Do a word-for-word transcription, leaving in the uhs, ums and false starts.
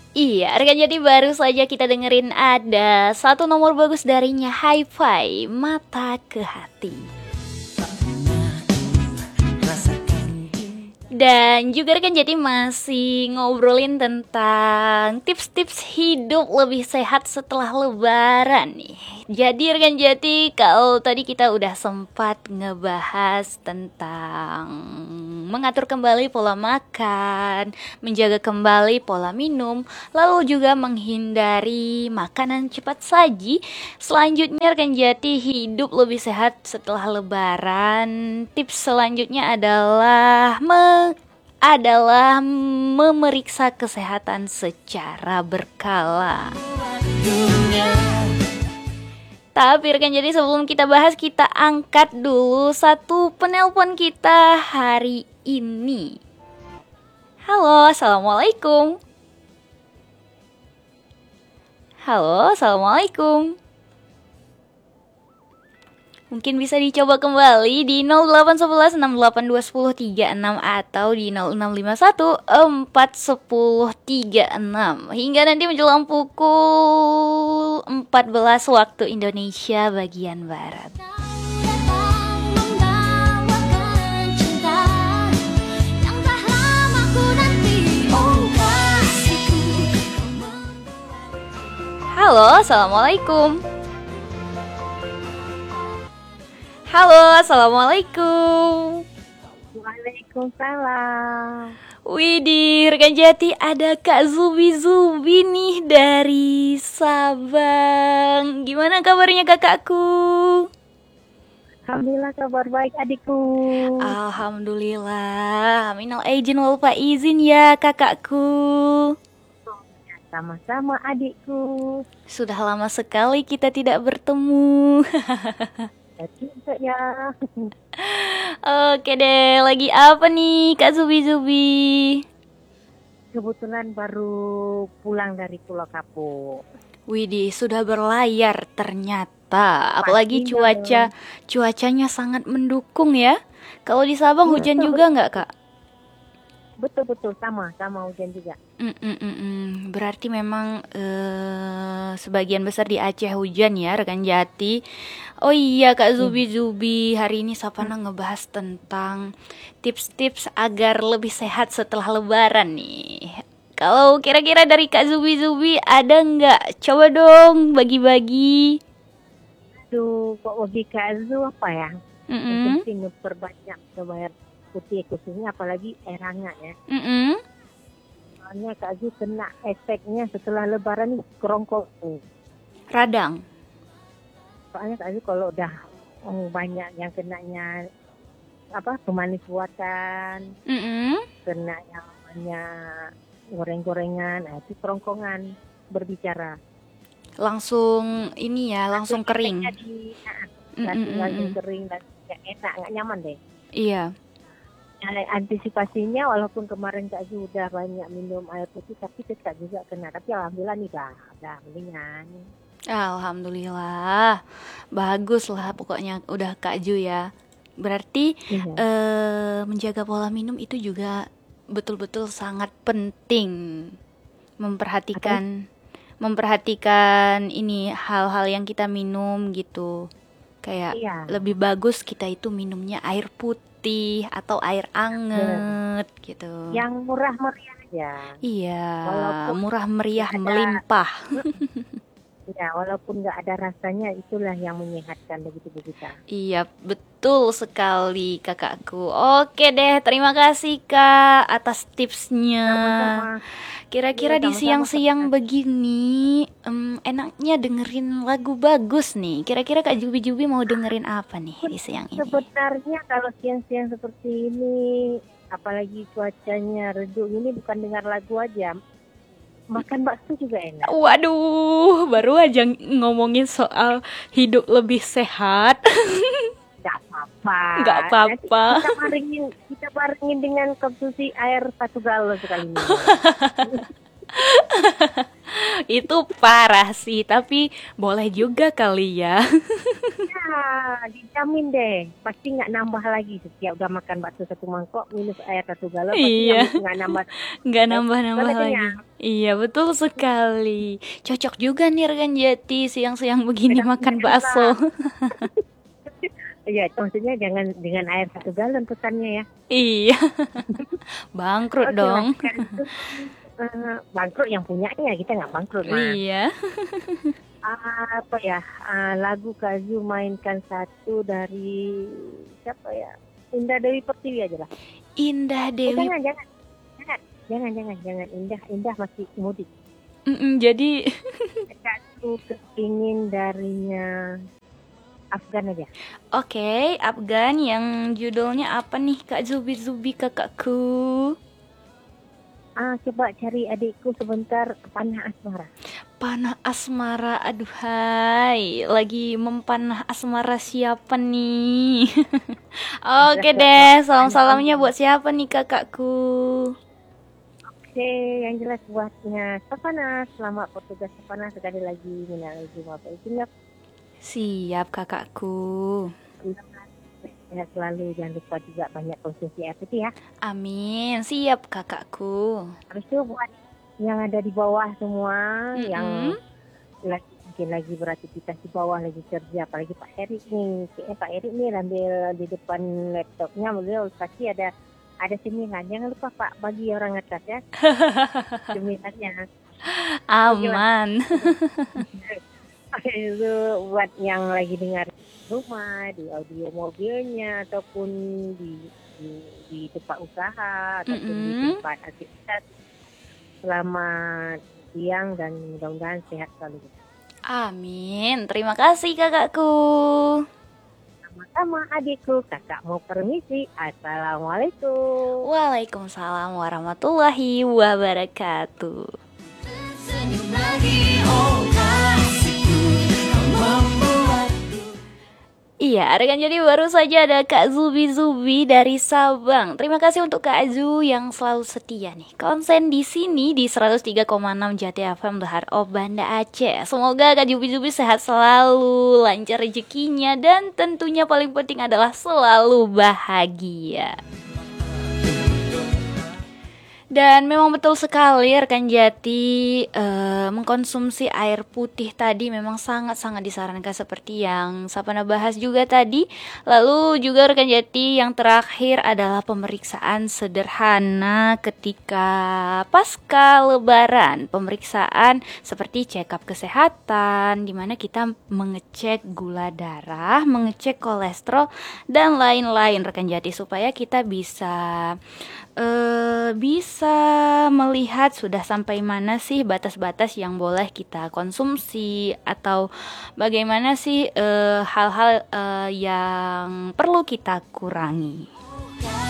Iya, rekan jadi baru saja kita dengerin ada satu nomor bagus darinya Hi-Fi, Mata ke Hati. Dan juga rekan jadi masih ngobrolin tentang tips-tips hidup lebih sehat setelah lebaran nih. Jadi rekan jadi kalau tadi kita udah sempat ngebahas tentang mengatur kembali pola makan, menjaga kembali pola minum, lalu juga menghindari makanan cepat saji. Selanjutnya rekan jati hidup lebih sehat setelah lebaran. Tips selanjutnya adalah me adalah memeriksa kesehatan secara berkala. Tapi rekan jadi sebelum kita bahas, kita angkat dulu satu penelpon kita hari ini. Halo, assalamualaikum. Halo, assalamualaikum. Mungkin bisa dicoba kembali di nol delapan satu satu enam delapan dua nol tiga enam atau di nol enam lima satu empat satu nol tiga enam. Hingga nanti menjelang pukul empat belas waktu Indonesia bagian Barat. Halo, assalamualaikum. Halo, assalamualaikum. Waalaikumsalam. Widih, rekan jati ada Kak Zubi Zubi nih dari Sabang. Gimana kabarnya kakakku? Alhamdulillah kabar baik adikku. Alhamdulillah. Minal aidin wal faizin ya kakakku. Sama-sama adikku. Sudah lama sekali kita tidak bertemu. Juga ya. Oke deh, lagi apa nih Kak Zubi Zubi? Kebetulan baru pulang dari Pulau Kapuk. Widih, sudah berlayar ternyata. Apalagi cuaca cuacanya sangat mendukung ya. Kalau di Sabang hujan betul, juga nggak Kak? Betul-betul sama, sama hujan juga. Mm-mm-mm. Berarti memang uh, sebagian besar di Aceh hujan ya rekan jati. Oh iya Kak Zubi Zubi, hari ini Sapana ngebahas tentang tips-tips agar lebih sehat setelah lebaran nih. Kalau kira-kira dari Kak Zubi Zubi ada nggak? Coba dong bagi-bagi. Aduh, kok bagi Kak Zu apa ya? Mm-mm. Penting perbanyak kebayar putih khususnya apalagi air hangat ya. Mm-mm. Soalnya Kak Zu kena efeknya setelah lebaran nih kerongkong. Radang. Soalnya Kak Zu kalau udah oh, banyak yang kenanya apa pemanis buatan, Mm-mm. kena yang banyak goreng-gorengan, nah itu kerongkongan berbicara. Langsung ini ya, langsung kering. Jadi, nah, langsung, langsung kering dan nggak enak, nggak nyaman deh. Iya. Nah, antisipasinya walaupun kemarin Kak Zu udah banyak minum air putih tapi tetap juga kena. Tapi alhamdulillah nih dah, udah mendingan. Alhamdulillah. Bagus lah pokoknya udah Kak Ju ya. Berarti iya. eh, menjaga pola minum itu juga betul-betul sangat penting. Memperhatikan Apa? memperhatikan ini hal-hal yang kita minum gitu. Kayak iya. lebih bagus kita itu minumnya air putih atau air anget ya. Gitu. Yang murah meriah aja. Iya, walaupun murah meriah ada, melimpah. Ya, walaupun nggak ada rasanya itulah yang menyehatkan bagi tubuh kita. Iya, betul sekali kakakku. Oke deh, terima kasih Kak atas tipsnya. Sama-sama. Kira-kira ya, di siang-siang begini um, enaknya dengerin lagu bagus nih. Kira-kira Kak Jubi-Jubi mau dengerin apa nih di siang ini? Sebenarnya kalau siang-siang seperti ini, apalagi cuacanya redup ini bukan dengar lagu aja, makan bakso juga enak. Waduh, baru aja ngomongin soal hidup lebih sehat. Gak apa-apa. Gak apa-apa. Nanti kita barengin, kita barengin dengan konsumsi air satu galon sekali ini. Itu parah sih, tapi boleh juga kali ya. Ya, Ah, dijamin deh, pasti nggak nambah lagi setiap udah makan bakso satu mangkok minus air satu galon pasti Iya, nggak nggak nambah. nggak nambah-nambah Soalnya lagi. kenyang. Iya, betul sekali. Cocok juga nih rekan Jati siang-siang begini makan Beda-beda lah. bakso. Iya, maksudnya jangan dengan air satu galon pesannya ya. Iya, bangkrut Oke, dong. masakan itu eh, bangkrut yang punyanya, kita nggak bangkrut mah. Iya. Ah, apa ya? Ah, lagu Kak Zu mainkan satu dari siapa ya? Indah Dewi Pertiwi aja lah. Indah Eh, Dewi. jangan, jangan, jangan, jangan, jangan, jangan. Indah, Indah masih mudik. Mm-mm, jadi Kak Zu kepingin darinya Afgan aja. oke, Afgan yang judulnya apa nih Kak Zubi Zubi kakakku? Ah, coba cari adikku sebentar, Panah Asmara. Panah asmara, aduh hai, lagi mempanah asmara siapa nih? Oke deh, salam-salamnya buat siapa nih kakakku? Oke, yang jelas buatnya Sapana, selamat bertugas Sapana sekali lagi minal izin wal faizin ya. Siap kakakku. Sehat selalu, jangan lupa juga banyak konsumsi air putih ya. Amin, siap kakakku. Habis itu buat yang ada di bawah semua, Mm-mm. yang lagi mungkin lagi beraktivitas di bawah, lagi kerja, apalagi Pak Erik nih. Kayaknya Pak Erik nih ambil di depan laptopnya, beliau pasti ada ada cemilan. Jangan lupa Pak bagi orang atas ya cemilannya. Aman. Itu buat yang lagi dengar rumah, di audio mobilnya, ataupun di di, di tempat usaha, ataupun di Mm-mm. tempat aktivitas. Selamat siang dan mudah-mudahan sehat selalu. Amin. Terima kasih kakakku. Sama-sama adikku, kakak mau permisi. Assalamualaikum. Waalaikumsalam warahmatullahi wabarakatuh. Senyum lagi, oh kasihku, kau membuatku. Iya, rekan jadi baru saja ada Kak Zubi Zubi dari Sabang. Terima kasih untuk Kak Zu yang selalu setia nih. Konsen di sini di seratus tiga koma enam Jati F M The Heart of Banda Aceh. Semoga Kak Zubi Zubi sehat selalu, lancar rezekinya, dan tentunya paling penting adalah selalu bahagia. Dan memang betul sekali rekan Jati, eh, mengkonsumsi air putih tadi memang sangat-sangat disarankan seperti yang Sapana bahas juga tadi. Lalu juga rekan Jati yang terakhir adalah pemeriksaan sederhana ketika pasca lebaran. Pemeriksaan seperti check up kesehatan, di mana kita mengecek gula darah, mengecek kolesterol, dan lain-lain rekan Jati, supaya kita bisa Uh, bisa melihat sudah sampai mana sih batas-batas yang boleh kita konsumsi, atau bagaimana sih uh, hal-hal uh, yang perlu kita kurangi.